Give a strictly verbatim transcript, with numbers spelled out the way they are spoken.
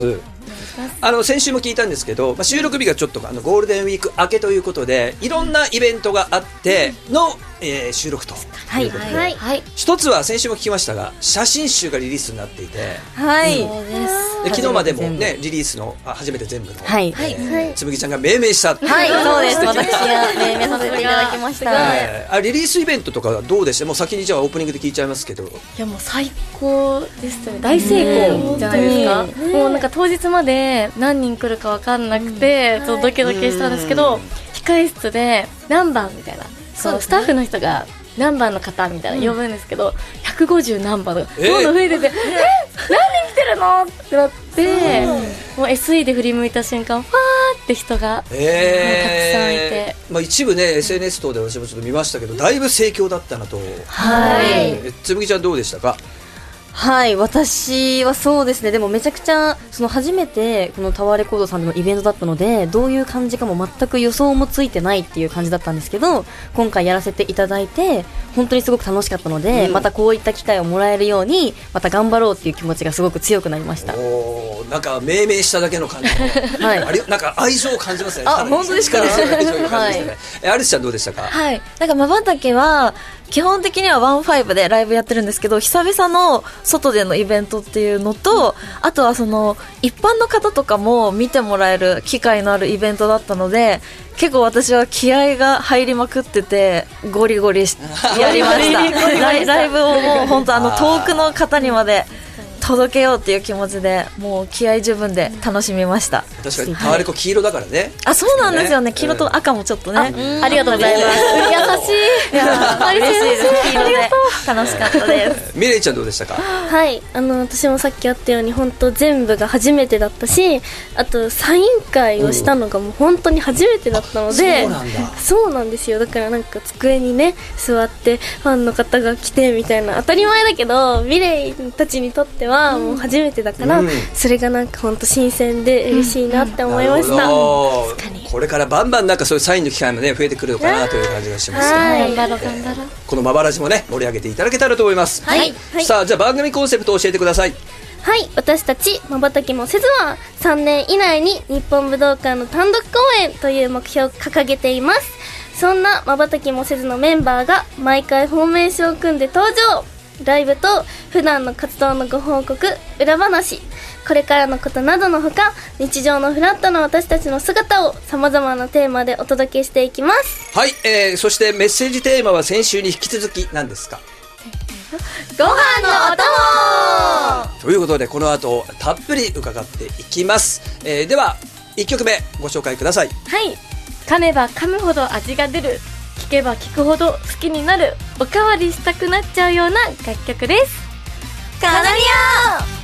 あの先週も聞いたんですけど、まあ、収録日がちょっとあのゴールデンウィーク明けということでいろんなイベントがあっての、えー、収録ということで、はいはい、一つは先週も聞きましたが写真集がリリースになっていて、はい、そうです。で昨日までもねリリースのあ初めて全部の、はいえーはい、つむぎちゃんが命名した、 はいそうです。私が命名させていただきました、 えー、あリリースイベントとかどうでした？もう先にじゃあオープニングで聞いちゃいますけど。いやもう最高でしたね。大成功じゃないですか、ね、もうなんか当日まで何人来るか分かんなくて、うん、ちょっとドキドキしたんですけど、控え室で何番みたいなそう、ね、スタッフの人が何番の方みたいな呼ぶんですけど、うん、ひゃくごじゅう何番とかどんどん増えてて、えー、え何人来てるのってなって、うん、もう エスイー で振り向いた瞬間ファーって人が、えー、たくさんいて、 まあ、一部ね エスエヌエス 等で私もちょっと見ましたけどだいぶ盛況だったなと。 はい、 えー、つむぎちゃんどうでしたか？ はい、私はそうですね。でもめちゃくちゃその初めてこのタワーレコードさんでのイベントだったのでどういう感じかも全く予想もついてないっていう感じだったんですけど、今回やらせていただいて本当にすごく楽しかったので、うん、またこういった機会をもらえるようにまた頑張ろうっていう気持ちがすごく強くなりました。 おなんか命名しただけの感じの、はい、あれなんか愛情を感じますね。 あ本当ですか？ はい、えアリスちゃんどうでしたか？ はい、なんかまばたけは基本的にはワンファイブでライブやってるんですけど久々の外でのイベントっていうのと、あとはその一般の方とかも見てもらえる機会のあるイベントだったので結構私は気合が入りまくっててゴリゴリやりましたライ、ライブをもう本当あの遠くの方にまで届けようっていう気持ちでもう気合十分で楽しみまし確た。 かにタワレコ黄色だからね。 あそうなんですよね。黄色と赤もちょっとね、 うん、あ, ありがとうございます優しい。いや嬉しいです。黄色で楽しかったですミレイちゃんどうでしたか？ はいあの私もさっきあったように本当全部が初めてだったし、あとサイン会をしたのがもう本当に初めてだったので、 そうなんだ。 そうなんですよ。だからなんか机にね座ってファンの方が来てみたいな当たり前だけどミレイたちにとってはもう初めてだから、うん、それがなんか本当新鮮で嬉しいなって思いました、 うんうん、確かにこれからバンバンなんかそういうサインの機会もね増えてくるのかなという感じがしますけど、 はい、 頑張ろう頑張ろう。 このまばらじもね盛り上げていただけたらと思います。 はい、はい、 さあじゃあ番組コンセプトを教えてください。 はい私たちまばたきもせずはさんねん以内に日本武道館の単独公演という目標を掲げています。そんなまばたきもせずのメンバーが毎回フォーメーションを組んで登場。ライブと普段の活動のご報告、裏話、これからのことなどのほか日常のフラットな私たちの姿をさまざまなテーマでお届けしていきます。 はい、えー、そしてメッセージテーマは先週に引き続き何ですか？ ご飯のお供ということでこの後たっぷり伺っていきます、えー、ではいっきょくめご紹介ください。 はい噛めば噛むほど味が出る、聞けば聞くほど好きになる、おかわりしたくなっちゃうような楽曲です。 カナリア